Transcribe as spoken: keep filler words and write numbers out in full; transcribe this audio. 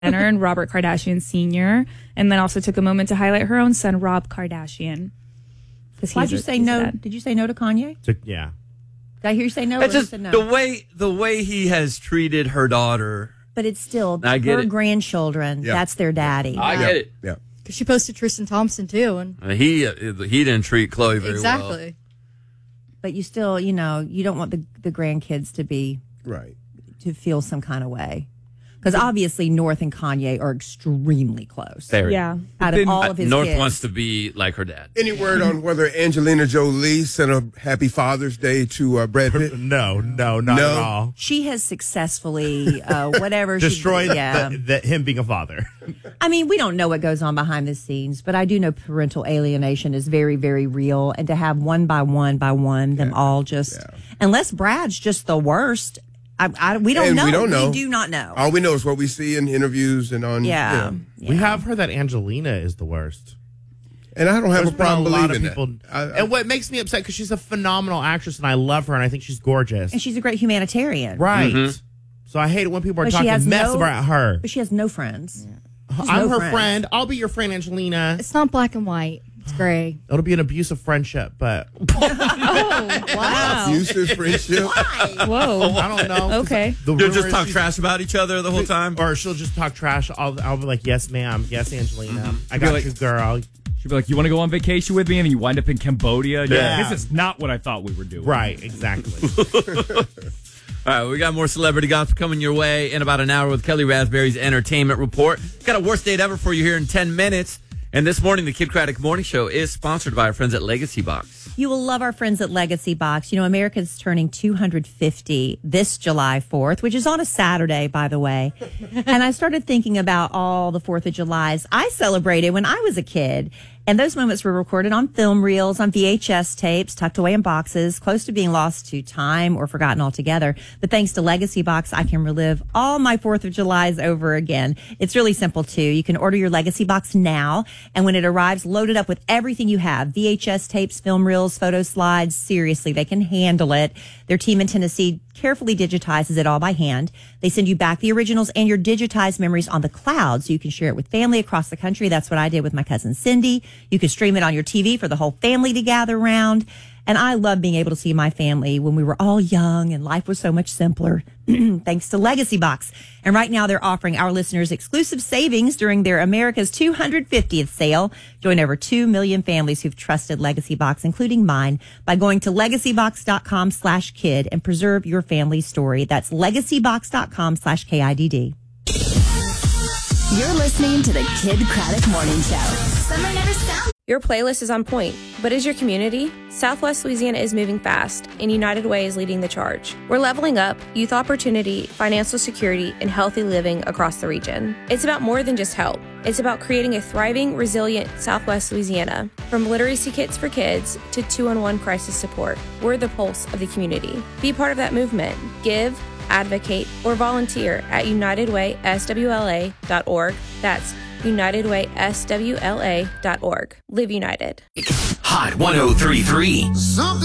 Jenner and Robert Kardashian Senior, and then also took a moment to highlight her own son, Rob Kardashian. Why'd you say no? Dad. Did you say no to Kanye? To, yeah. Did I hear you say no? It's or just said no? the way the way he has treated her daughter. But it's still I get her it. grandchildren. Yeah. That's their daddy. I get it. Yeah. Because she posted Tristan Thompson, too. And Uh, He uh, he didn't treat Chloe very well. exactly. But you still, you know, you don't want the, the grandkids to be, Right. to feel some kind of way. Because obviously North and Kanye are extremely close. Very. Yeah. Out of all of his North kids. wants to be like her dad. Any word on whether Angelina Jolie sent a happy Father's Day to uh, Brad Pitt? No, no, not No. at all. She has successfully, uh, whatever. Destroyed she, yeah. the, the, him being a father. I mean, we don't know what goes on behind the scenes, but I do know parental alienation is very, very real. And to have one by one by one, them all just, Yeah. unless Brad's just the worst, I, I, we don't And know. we don't know. We do not know. All we know is what we see in interviews and on. yeah. you know. yeah. We have heard that Angelina is the worst. And I don't have There's a problem been a lot of believing people. that. I, I, and what makes me upset, because she's a phenomenal actress and I love her and I think she's gorgeous. And she's a great humanitarian. Right. Mm-hmm. So I hate it when people are But she talking has mess no- about her. But she has no friends. She's I'm no her friend. friend. I'll be your friend, Angelina. It's not black and white. It's gray. It'll be an abusive friendship, but Oh, wow. abusive friendship. Whoa. I don't know. Okay. The You'll rumor just is talk she's- trash about each other the whole time. Or she'll just talk trash. I'll, I'll be like, yes, ma'am. Yes, Angelina. I She'll be got like- you, girl. She'd be like, you want to go on vacation with me? And then you wind up in Cambodia. And you're Yeah. like, this is not what I thought we were doing. Right, exactly. All right, we got more celebrity gossip coming your way in about an hour with Kelly Raspberry's Entertainment Report. Got a worst date ever for you here in ten minutes. And this morning, the Kid Craddock Morning Show is sponsored by our friends at Legacy Box. You will love our friends at Legacy Box. You know, America's turning two hundred fifty this July fourth, which is on a Saturday, by the way. And I started thinking about all the fourth of Julys I celebrated when I was a kid. And those moments were recorded on film reels, on V H S tapes, tucked away in boxes, close to being lost to time or forgotten altogether. But thanks to Legacy Box, I can relive all my fourth of Julys over again. It's really simple, too. You can order your Legacy Box now, and when it arrives, load it up with everything you have. V H S tapes, film reels, photo slides. Seriously, they can handle it. Their team in Tennessee carefully digitizes it all by hand. They send you back the originals and your digitized memories on the cloud so you can share it with family across the country. That's what I did with my cousin Cindy. You can stream it on your T V for the whole family to gather around. And I love being able to see my family when we were all young and life was so much simpler, thanks to Legacy Box. And right now they're offering our listeners exclusive savings during their America's two hundred fiftieth sale. Join over two million families who've trusted Legacy Box, including mine, by going to legacybox.com slash kid and preserve your family's story. That's legacybox.com slash K I D D. You're listening to the Kid Craddock Morning Show. Summer never stops. Your playlist is on point, but is your community? Southwest Louisiana is moving fast, and United Way is leading the charge. We're leveling up youth opportunity, financial security, and healthy living across the region. It's about more than just help. It's about creating a thriving, resilient Southwest Louisiana. From literacy kits for kids to two-on-one crisis support, we're the pulse of the community. Be part of that movement. Give, advocate, or volunteer at united way s w l a dot org. That's united way s w l a dot org. Live united. Hot one oh three point three.